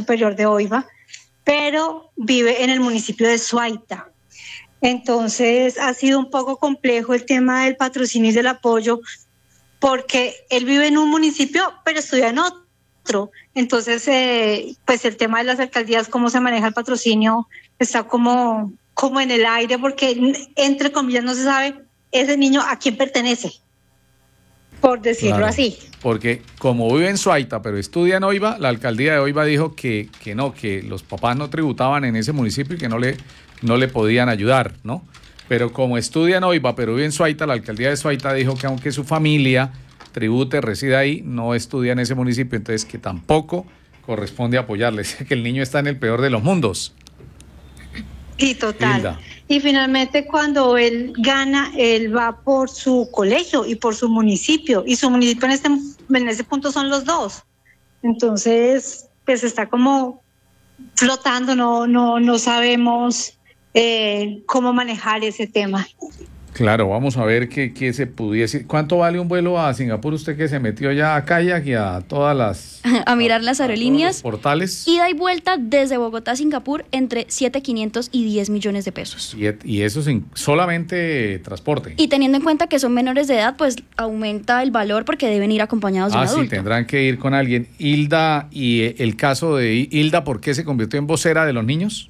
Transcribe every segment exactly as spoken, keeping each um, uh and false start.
Superior de Oiva, pero vive en el municipio de Suaita. Entonces ha sido un poco complejo el tema del patrocinio y del apoyo, porque él vive en un municipio, pero estudia en otro. Entonces, eh, pues el tema de las alcaldías, cómo se maneja el patrocinio, está como, como en el aire, porque entre comillas no se sabe ese niño a quién pertenece, por decirlo claro, así. Porque como vive en Suaita, pero estudia en Oiva, la alcaldía de Oiva dijo que, que no, que los papás no tributaban en ese municipio y que no le, no le podían ayudar, ¿no? Pero como estudia en Oiva, pero vive en Suaita, la alcaldía de Suaita dijo que aunque su familia tribute, reside ahí, no estudia en ese municipio, entonces que tampoco corresponde apoyarles, que el niño está en el peor de los mundos. Sí, total. Hilda. Y finalmente cuando él gana, él va por su colegio y por su municipio, y su municipio en este en ese punto son los dos. Entonces, pues está como flotando, no, no, no sabemos eh, cómo manejar ese tema. Claro, vamos a ver qué, qué se pudiese. ¿Cuánto vale un vuelo a Singapur? Usted que se metió ya a kayak y a todas las... a mirar las aerolíneas. Portales. Ida y vuelta desde Bogotá a Singapur entre siete millones quinientos y diez millones de pesos. Y, y eso sin solamente transporte. Y teniendo en cuenta que son menores de edad, pues aumenta el valor porque deben ir acompañados de ah, un adulto. Ah, sí, tendrán que ir con alguien. Hilda, y el caso de Hilda, ¿por qué se convirtió en vocera de los niños?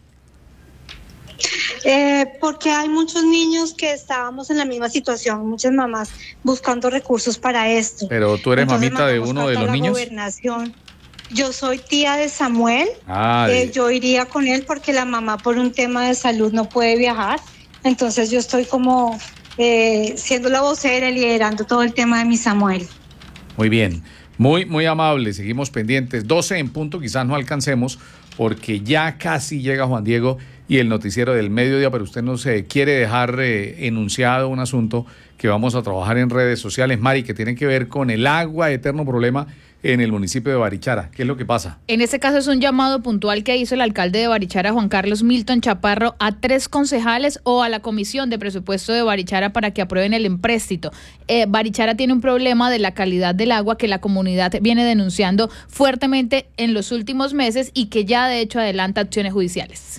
Eh, porque hay muchos niños que estábamos en la misma situación, muchas mamás buscando recursos para esto. Pero tú eres Entonces, mamita de uno de los niños. Gobernación. Yo soy tía de Samuel, ah, eh, de... yo iría con él porque la mamá por un tema de salud no puede viajar, entonces yo estoy como eh, siendo la vocera, liderando todo el tema de mi Samuel. Muy bien, muy, muy amable, seguimos pendientes, doce en punto, quizás no alcancemos porque ya casi llega Juan Diego y el noticiero del mediodía, pero usted no se quiere dejar eh, enunciado un asunto que vamos a trabajar en redes sociales, Mari, que tiene que ver con el agua, eterno problema en el municipio de Barichara. ¿Qué es lo que pasa? En este caso es un llamado puntual que hizo el alcalde de Barichara, Juan Carlos Milton Chaparro, a tres concejales o a la comisión de presupuesto de Barichara para que aprueben el empréstito. Eh, Barichara tiene un problema de la calidad del agua que la comunidad viene denunciando fuertemente en los últimos meses y que ya de hecho adelanta acciones judiciales.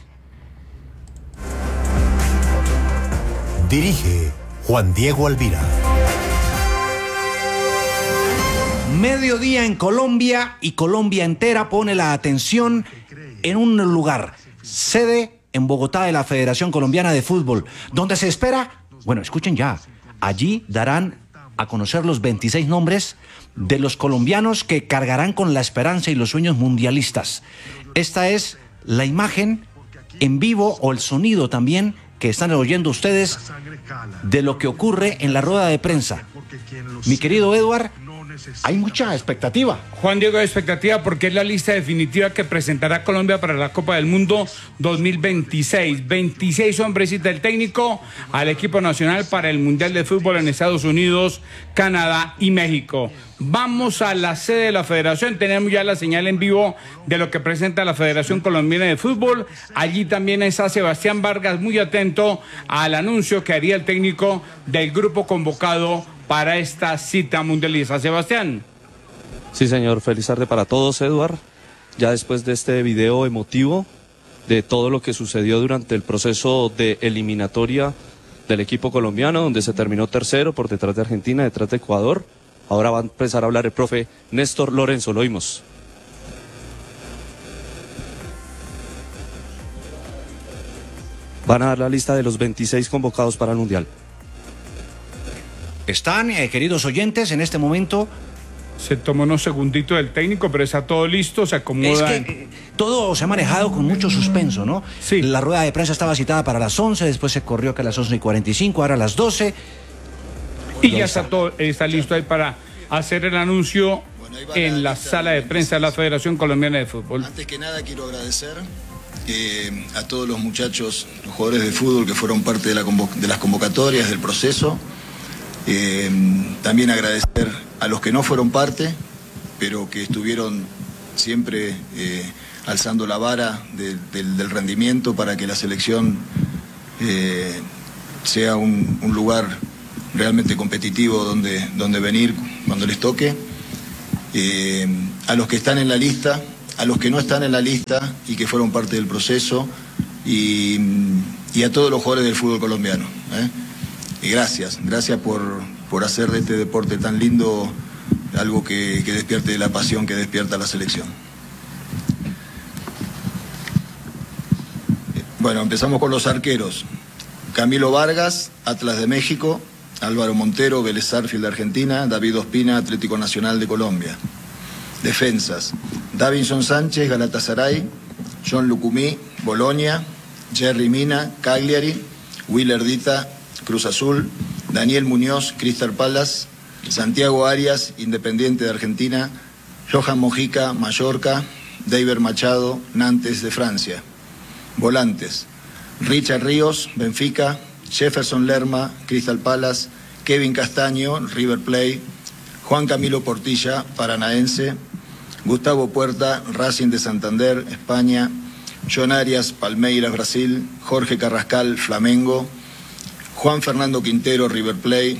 Dirige Juan Diego Alvira. Mediodía en Colombia y Colombia entera pone la atención en un lugar, sede en Bogotá de la Federación Colombiana de Fútbol, donde se espera, bueno, escuchen ya, allí darán a conocer los veintiséis nombres de los colombianos que cargarán con la esperanza y los sueños mundialistas. Esta es la imagen en vivo o el sonido también que están oyendo ustedes de lo que ocurre en la rueda de prensa. Mi querido Edward, hay mucha expectativa. Juan Diego, expectativa porque es la lista definitiva que presentará Colombia para la Copa del Mundo dos mil veintiséis. veintiséis hombres cita el técnico al equipo nacional para el Mundial de Fútbol en Estados Unidos, Canadá y México. Vamos a la sede de la Federación, tenemos ya la señal en vivo de lo que presenta la Federación Colombiana de Fútbol. Allí también está Sebastián Vargas, muy atento al anuncio que haría el técnico del grupo convocado para esta cita mundialista. Sebastián. Sí, señor, feliz tarde para todos, Eduard. Ya después de este video emotivo de todo lo que sucedió durante el proceso de eliminatoria del equipo colombiano, donde se terminó tercero por detrás de Argentina, detrás de Ecuador. Ahora va a empezar a hablar el profe Néstor Lorenzo, lo oímos. Van a dar la lista de los veintiséis convocados para el Mundial. Están, eh, queridos oyentes, en este momento... Se tomó unos segunditos del técnico, pero está todo listo, se acomoda. Es que eh, todo se ha manejado con mucho suspenso, ¿no? Sí. La rueda de prensa estaba citada para las once, después se corrió que a las once y cuarenta y cinco, ahora a las doce. Y ya está todo, está listo ahí para hacer el anuncio bueno, en la, la sala de prensa de la Federación Colombiana de Fútbol. Antes que nada quiero agradecer eh, a todos los muchachos, los jugadores de fútbol que fueron parte de, la de las convocatorias, del proceso. Eh, también agradecer a los que no fueron parte, pero que estuvieron siempre eh, alzando la vara de, de, del rendimiento para que la selección eh, sea un, un lugar realmente competitivo donde, donde venir cuando les toque. Eh, a los que están en la lista, a los que no están en la lista y que fueron parte del proceso y, y a todos los jugadores del fútbol colombiano. ¿eh? Y gracias, gracias por, por hacer de este deporte tan lindo algo que, que despierte la pasión que despierta la selección. Bueno, empezamos con los arqueros. Camilo Vargas, Atlas de México. Álvaro Montero, Vélez Sarsfield de Argentina. David Ospina, Atlético Nacional de Colombia. Defensas. Davinson Sánchez, Galatasaray. John Lucumí, Bolonia. Jerry Mina, Cagliari. Willer Dita, Cruz Azul. Daniel Muñoz, Crystal Palace. Santiago Arias, Independiente de Argentina. Johan Mojica, Mallorca. David Machado, Nantes de Francia. Volantes. Richard Ríos, Benfica. Jefferson Lerma, Crystal Palace. Kevin Castaño, River Plate. Juan Camilo Portilla, Paranaense. Gustavo Puerta, Racing de Santander, España. John Arias, Palmeiras, Brasil. Jorge Carrascal, Flamengo. Juan Fernando Quintero, River Plate.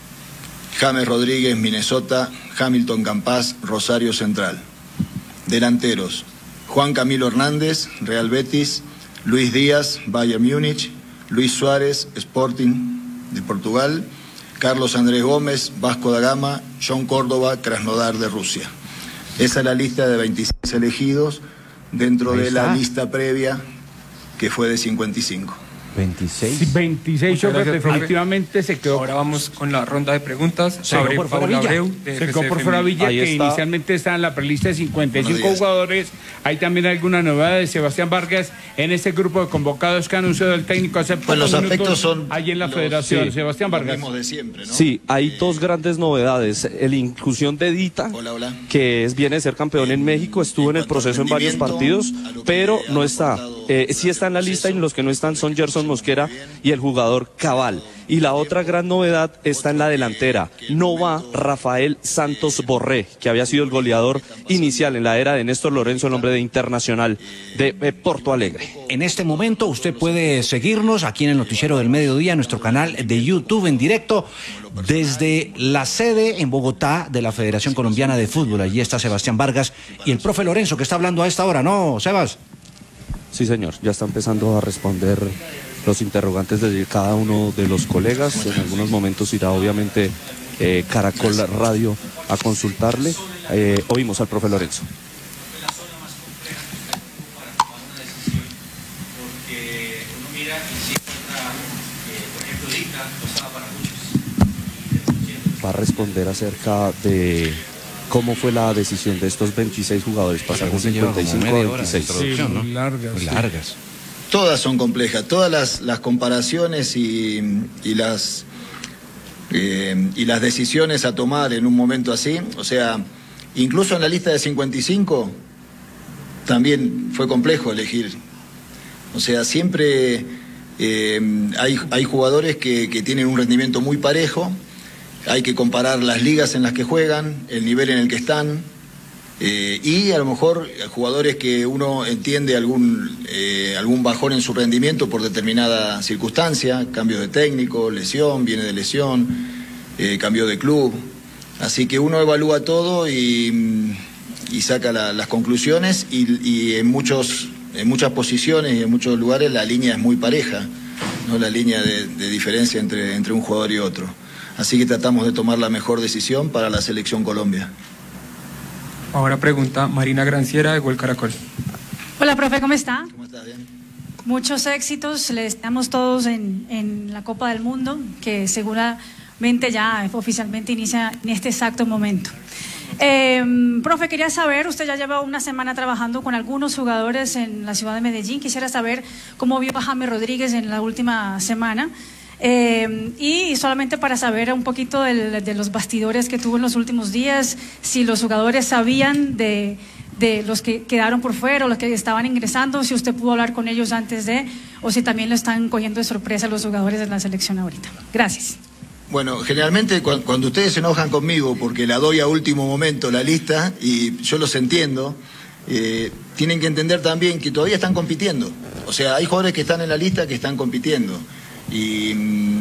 James Rodríguez, Minnesota. Hamilton Campas, Rosario Central. Delanteros. Juan Camilo Hernández, Real Betis. Luis Díaz, Bayern Múnich. Luis Suárez, Sporting de Portugal. Carlos Andrés Gómez, Vasco da Gama. John Córdoba, Krasnodar de Rusia. Esa es la lista de veintiséis elegidos dentro de la lista previa que fue de cincuenta y cinco. veintiséis. Sí, veintiséis hombres definitivamente se quedó. Ahora vamos con la ronda de preguntas. Se quedó por fuera Villa. Se quedó por fuera Villa, que está. Inicialmente está en la prelista de cincuenta y cinco jugadores. Hay también alguna novedad de Sebastián Vargas en ese grupo de convocados que anunció el técnico hace pocos Pues los minutos aspectos son ahí en la los, federación. sí, Sebastián Vargas. Los de siempre, ¿no? Sí, hay dos grandes novedades. La inclusión de Dita, Hola, hola. que es, viene de ser campeón en México, estuvo en el proceso en varios partidos, pero no está. Eh, sí está en la lista y los que no están son Gerson Mosquera y el jugador Cabal. Y la otra gran novedad está en la delantera. No va Rafael Santos Borré, que había sido el goleador inicial en la era de Néstor Lorenzo, el hombre de Internacional de eh, Porto Alegre. En este momento usted puede seguirnos aquí en el Noticiero del Mediodía, nuestro canal de YouTube en directo, desde la sede en Bogotá de la Federación Colombiana de Fútbol. Allí está Sebastián Vargas y el profe Lorenzo, que está hablando a esta hora, ¿no, Sebas? Sí, señor, ya está empezando a responder los interrogantes de cada uno de los colegas. En algunos momentos irá obviamente eh, Caracol Radio a consultarle. Eh, oímos al profe Lorenzo. Va a responder acerca de cómo fue la decisión de estos veintiséis jugadores, pasar de cincuenta y cinco a veintiséis. Sí, ¿no? Muy largas. Muy largas. Todas son complejas, todas las, las comparaciones y, y las eh, y las decisiones a tomar en un momento así, o sea, incluso en la lista de cincuenta y cinco también fue complejo elegir. O sea, siempre eh, hay, hay jugadores que, que tienen un rendimiento muy parejo. Hay que comparar las ligas en las que juegan, el nivel en el que están, eh, y a lo mejor jugadores que uno entiende algún, eh, algún bajón en su rendimiento por determinada circunstancia, cambio de técnico, lesión, viene de lesión, eh, cambio de club. Así que uno evalúa todo y, y saca la, las conclusiones y, y en, muchos, en muchas posiciones y en muchos lugares la línea es muy pareja, ¿no? La línea de, de diferencia entre, entre un jugador y otro. Así que tratamos de tomar la mejor decisión para la selección Colombia. Ahora pregunta Marina Granciera de Gol Caracol. Hola, profe, ¿cómo está? ¿Cómo estás? Bien. Muchos éxitos, le deseamos todos en, en la Copa del Mundo, que seguramente ya oficialmente inicia en este exacto momento. Eh, profe, quería saber, usted ya lleva una semana trabajando con algunos jugadores en la ciudad de Medellín. Quisiera saber cómo vio a James Rodríguez en la última semana. Eh, y solamente para saber un poquito del, de los bastidores que tuvo en los últimos días, si los jugadores sabían de, de los que quedaron por fuera o los que estaban ingresando, si usted pudo hablar con ellos antes de, o si también lo están cogiendo de sorpresa los jugadores de la selección ahorita. Gracias. Bueno, generalmente cuando, cuando ustedes se enojan conmigo porque la doy a último momento la lista, y yo los entiendo, eh, tienen que entender también que todavía están compitiendo. O sea, hay jugadores que están en la lista que están compitiendo. Y,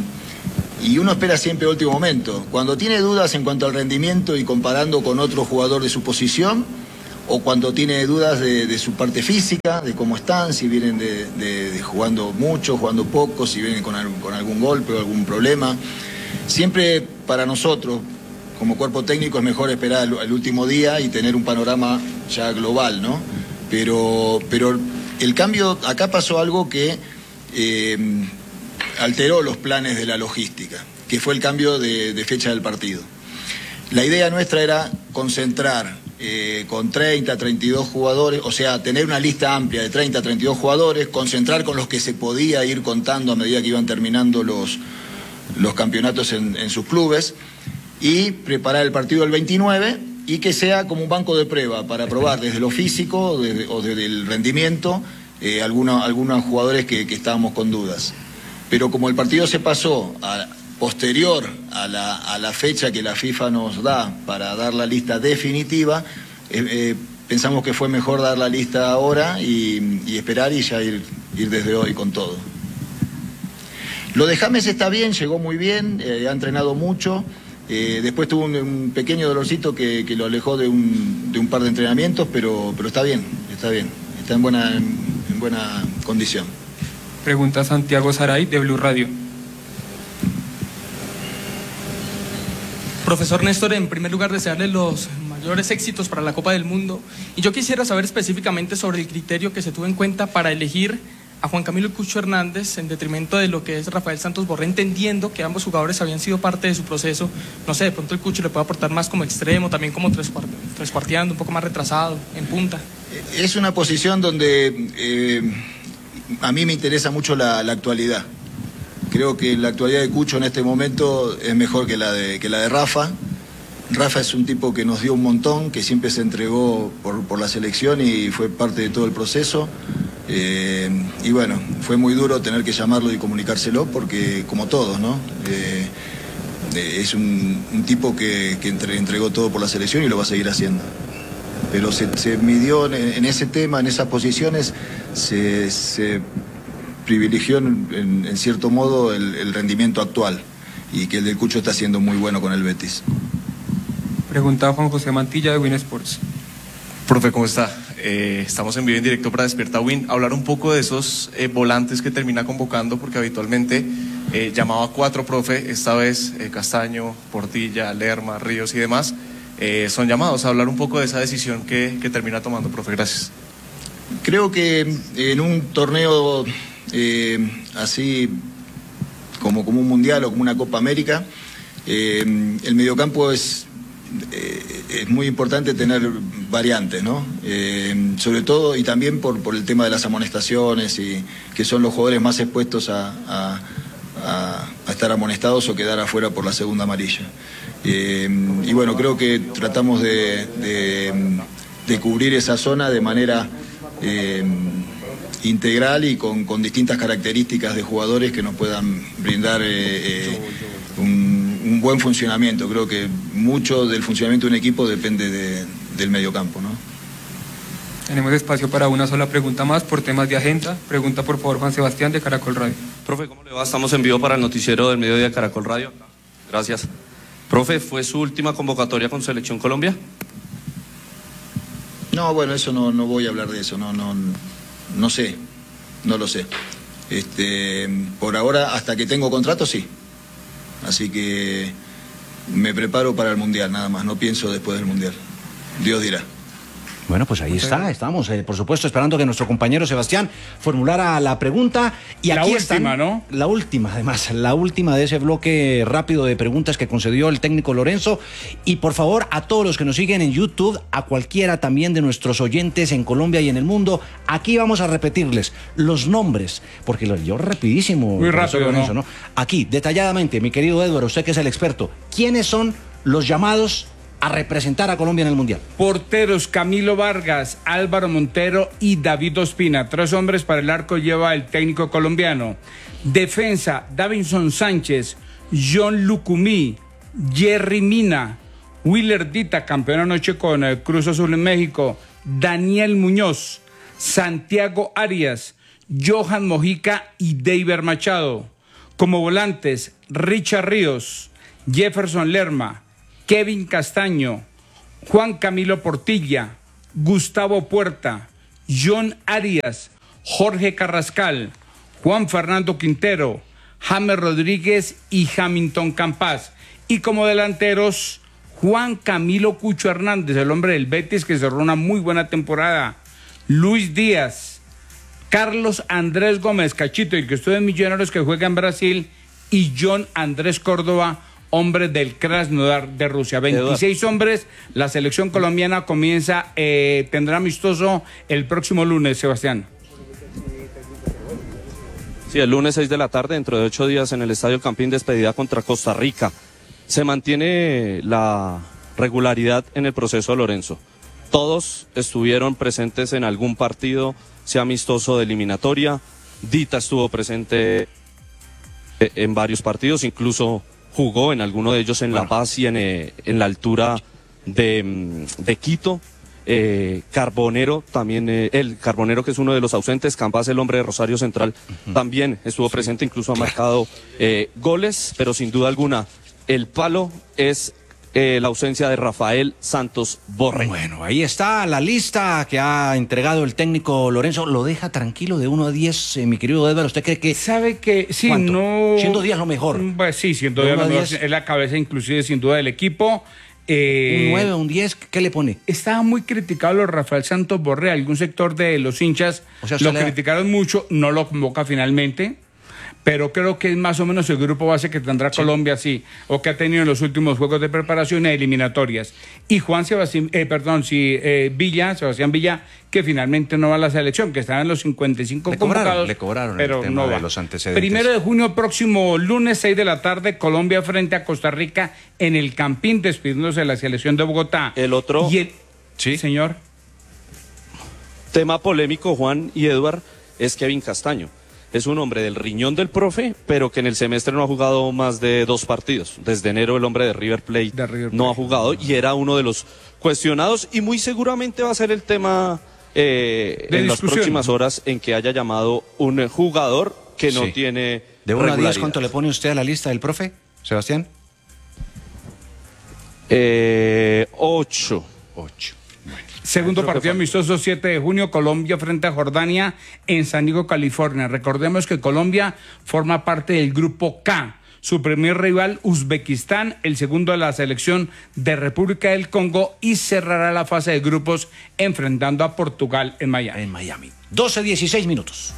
y uno espera siempre el último momento. Cuando tiene dudas en cuanto al rendimiento y comparando con otro jugador de su posición, o cuando tiene dudas de, de su parte física, de cómo están, si vienen de, de, de jugando mucho, jugando poco, si vienen con, algún, con algún golpe o algún problema. Siempre para nosotros, como cuerpo técnico, es mejor esperar el, el último día y tener un panorama ya global, ¿no? Pero, pero el cambio, acá pasó algo que eh, alteró los planes de la logística, que fue el cambio de, de fecha del partido. La idea nuestra era concentrar eh, con treinta, treinta y dos jugadores, o sea, tener una lista amplia de treinta, treinta y dos jugadores, concentrar con los que se podía ir contando a medida que iban terminando los, los campeonatos en, en sus clubes, y preparar el partido el veintinueve y que sea como un banco de prueba para probar desde lo físico desde, o desde el rendimiento eh, algunos, algunos jugadores que, que estábamos con dudas. Pero como el partido se pasó a, posterior a la, a la fecha que la FIFA nos da para dar la lista definitiva, eh, eh, pensamos que fue mejor dar la lista ahora y, y esperar y ya ir, ir desde hoy con todo. Lo de James está bien, llegó muy bien, eh, ha entrenado mucho. Eh, después tuvo un, un pequeño dolorcito que, que lo alejó de un, de un par de entrenamientos, pero, pero está bien, está bien, está en buena, en, en buena condición. Pregunta Santiago Saray de Blue Radio. Profesor Néstor, en primer lugar desearle los mayores éxitos para la Copa del Mundo, y yo quisiera saber específicamente sobre el criterio que se tuvo en cuenta para elegir a Juan Camilo Cucho Hernández en detrimento de lo que es Rafael Santos Borré, entendiendo que ambos jugadores habían sido parte de su proceso. No sé, de pronto el Cucho le puede aportar más como extremo, también como trescuarteando, un poco más retrasado, en punta. Es una posición donde eh, a mí me interesa mucho la, la actualidad. Creo que la actualidad de Cucho en este momento es mejor que la de, que la de Rafa. Rafa es un tipo que nos dio un montón, que siempre se entregó por, por la selección y fue parte de todo el proceso. Eh, y bueno, fue muy duro tener que llamarlo y comunicárselo porque, como todos, ¿no? Eh, eh, es un, un tipo que, que entre, entregó todo por la selección y lo va a seguir haciendo. Pero se, se midió en, en ese tema, en esas posiciones, se, se privilegió en, en, en cierto modo el, el rendimiento actual, y que el del Cucho está siendo muy bueno con el Betis. Pregunta Juan José Mantilla de Win Sports. Profe, ¿cómo está? Eh, estamos en vivo en directo para Despierta Win. Hablar un poco de esos eh, volantes que termina convocando, porque habitualmente eh, llamaba a cuatro, profe, esta vez eh, Castaño, Portilla, Lerma, Ríos y demás, eh, son llamados a hablar un poco de esa decisión que, que termina tomando, profe. Gracias. Creo que en un torneo eh, así como, como un Mundial o como una Copa América, eh, el mediocampo es... Eh, es muy importante tener variantes, ¿no? Eh, sobre todo y también por, por el tema de las amonestaciones, y que son los jugadores más expuestos a, a, a, a estar amonestados o quedar afuera por la segunda amarilla. Eh, y bueno, creo que tratamos de, de, de cubrir esa zona de manera eh, integral y con, con distintas características de jugadores que nos puedan brindar eh, eh, un un buen funcionamiento. Creo que mucho del funcionamiento de un equipo depende de, del mediocampo, ¿no? Tenemos espacio para una sola pregunta más por temas de agenda. Pregunta por favor Juan Sebastián de Caracol Radio. Profe, ¿cómo le va? Estamos en vivo para el noticiero del mediodía de Caracol Radio. Gracias. Profe, ¿fue su última convocatoria con Selección Colombia? No, bueno, eso no, no voy a hablar de eso, no, no, no sé, no lo sé. Este, por ahora, hasta que tengo contrato, sí. Así que me preparo para el Mundial, nada más, no pienso después del Mundial. Dios dirá. Bueno, pues ahí está, estamos, eh, por supuesto, esperando que nuestro compañero Sebastián formulara la pregunta. Y la aquí última, están, ¿no? La última, además, la última de ese bloque rápido de preguntas que concedió el técnico Lorenzo. Y por favor, a todos los que nos siguen en YouTube, a cualquiera también de nuestros oyentes en Colombia y en el mundo, aquí vamos a repetirles los nombres, porque los yo rapidísimo. Muy rápido, Lorenzo, ¿no? ¿no? Aquí, detalladamente, mi querido Edward, usted que es el experto, ¿quiénes son los llamados a representar a Colombia en el Mundial? Porteros: Camilo Vargas, Álvaro Montero y David Ospina. Tres hombres para el arco lleva el técnico colombiano. Defensa: Davinson Sánchez, John Lucumí, Jerry Mina, Willer Dita, campeón anoche con el Cruz Azul en México, Daniel Muñoz, Santiago Arias, Johan Mojica y Deiber Machado. Como volantes: Richard Ríos, Jefferson Lerma, Kevin Castaño, Juan Camilo Portilla, Gustavo Puerta, John Arias, Jorge Carrascal, Juan Fernando Quintero, James Rodríguez y Hamilton Campas. Y como delanteros, Juan Camilo Cucho Hernández, el hombre del Betis que cerró una muy buena temporada, Luis Díaz, Carlos Andrés Gómez, Cachito, y que estuvo en Millonarios, que juega en Brasil, y John Andrés Córdoba, hombre del Krasnodar de Rusia. veintiséis Eduardo. Hombres, la selección colombiana comienza, eh, tendrá amistoso el próximo lunes, Sebastián. Sí, el lunes seis de la tarde, dentro de ocho días en el Estadio Campín, despedida contra Costa Rica. Se mantiene la regularidad en el proceso, Lorenzo. Todos estuvieron presentes en algún partido, sea amistoso de eliminatoria. Dita estuvo presente en varios partidos, incluso jugó en alguno de ellos en bueno. La Paz y en, eh, en la altura de, de Quito. Eh, Carbonero también, eh, el Carbonero, que es uno de los ausentes, Campas, el hombre de Rosario Central, uh-huh. también estuvo sí. presente, incluso ha marcado eh, goles, pero sin duda alguna el palo es eh, la ausencia de Rafael Santos Borré. Bueno, ahí está la lista que ha entregado el técnico Lorenzo. ¿Lo deja tranquilo de uno a diez, eh, mi querido Edgar? ¿Usted cree que...? ¿Sabe que sí, ¿cuánto? no... Siendo Díaz lo mejor. Pues sí, siendo Díaz lo mejor, es la cabeza inclusive sin duda del equipo. Eh, un nueve, un diez, ¿qué le pone? Estaba muy criticado lo de Rafael Santos Borré. Algún sector de los hinchas o sea, lo criticaron le... mucho, no lo convoca finalmente, pero creo que es más o menos el grupo base que tendrá sí. Colombia, sí, o que ha tenido en los últimos juegos de preparación e eliminatorias. Y Juan Sebastián, eh, perdón, sí, eh, Villa, Sebastián Villa, que finalmente no va a la selección, que estaba en los cincuenta y cinco le convocados. Cobraron, le cobraron pero el tema no va. De los antecedentes. Primero de junio, próximo lunes, seis de la tarde, Colombia frente a Costa Rica en el Campín, despidiéndose de la selección de Bogotá. El otro... Y el... Sí, señor. Tema polémico, Juan y Eduard, es Kevin Castaño. Es un hombre del riñón del profe, pero que en el semestre no ha jugado más de dos partidos. Desde enero el hombre de River Plate, de River Plate. no ha jugado y era uno de los cuestionados y muy seguramente va a ser el tema eh, en las próximas horas en que haya llamado un jugador que no sí. tiene ¿De uno a diez cuánto le pone usted a la lista del profe, Sebastián? Eh, ocho. Ocho. Bueno. Segundo partido amistoso, siete de junio, Colombia frente a Jordania en San Diego, California. Recordemos que Colombia forma parte del grupo K. Su primer rival, Uzbekistán, el segundo de la selección de República del Congo, y cerrará la fase de grupos enfrentando a Portugal en Miami. En Miami. doce dieciséis minutos.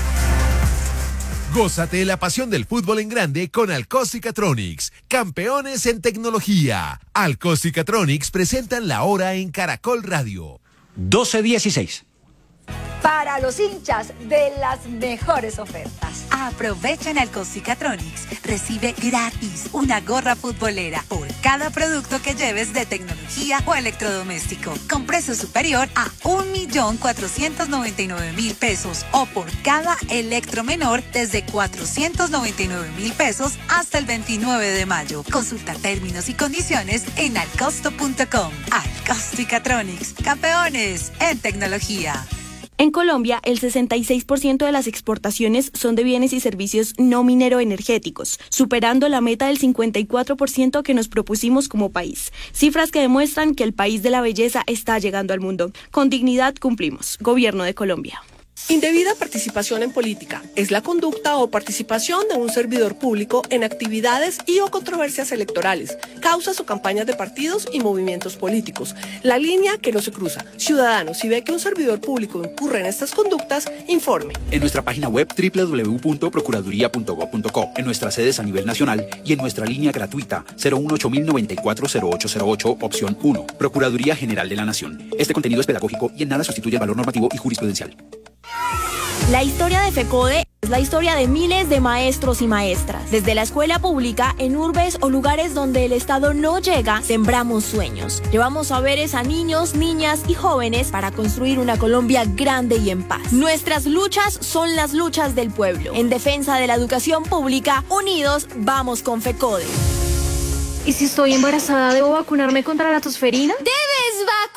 Gózate la pasión del fútbol en grande con Alcóstica-Tronics, campeones en tecnología. Alcóstica-Tronics presentan la hora en Caracol Radio. doce dieciséis. Para los hinchas de las mejores ofertas. Aprovecha en Alcóstica-Tronics. Recibe gratis una gorra futbolera por cada producto que lleves de tecnología o electrodoméstico, con precio superior a un millón cuatrocientos noventa y nueve mil pesos, o por cada electro menor desde cuatrocientos noventa y nueve mil pesos hasta el veintinueve de mayo. Consulta términos y condiciones en alcosto punto com. Alcóstica-Tronics, campeones en tecnología. En Colombia, el sesenta y seis por ciento de las exportaciones son de bienes y servicios no mineroenergéticos, superando la meta del cincuenta y cuatro por ciento que nos propusimos como país. Cifras que demuestran que el país de la belleza está llegando al mundo. Con dignidad cumplimos. Gobierno de Colombia. Indebida participación en política es la conducta o participación de un servidor público en actividades y o controversias electorales, causas o campañas de partidos y movimientos políticos. La línea que no se cruza. Ciudadanos, si ve que un servidor público incurre en estas conductas, informe. En nuestra página web doble u doble u doble u punto procuraduría punto gob punto co, en nuestras sedes a nivel nacional y en nuestra línea gratuita cero uno ocho mil noventa y cuatro cero ocho cero ocho, opción uno. Procuraduría General de la Nación. Este contenido es pedagógico y en nada sustituye el valor normativo y jurisprudencial. La historia de FECODE es la historia de miles de maestros y maestras. Desde la escuela pública, en urbes o lugares donde el Estado no llega, sembramos sueños. Llevamos saberes a niños, niñas y jóvenes para construir una Colombia grande y en paz. Nuestras luchas son las luchas del pueblo. En defensa de la educación pública, unidos, vamos con FECODE. ¿Y si estoy embarazada, debo vacunarme contra la tosferina? ¡Debes vacunarte!